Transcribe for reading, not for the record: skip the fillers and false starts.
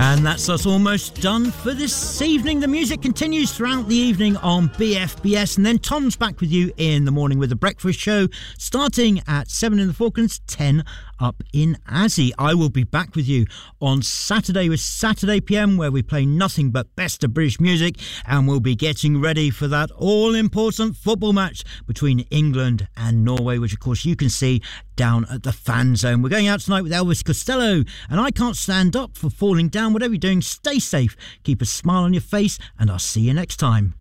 And that's us almost done for this evening. The music continues throughout the evening on BFBS, and then Tom's back with you in the morning with the breakfast show, starting at 7 in the Falklands, 10 up in Azzy. I will be back with you on Saturday with Saturday PM, where we play nothing but best of British music, and we'll be getting ready for that all-important football match between England and Norway, which of course you can see down at the Fan Zone. We're going out tonight with Elvis Costello and I Can't Stand Up for Falling Down. Whatever you're doing, stay safe, keep a smile on your face, and I'll see you next time.